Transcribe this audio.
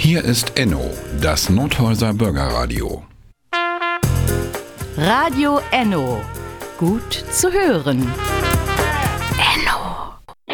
Hier ist Enno, das Nothäuser Bürgerradio. Radio Enno. Gut zu hören.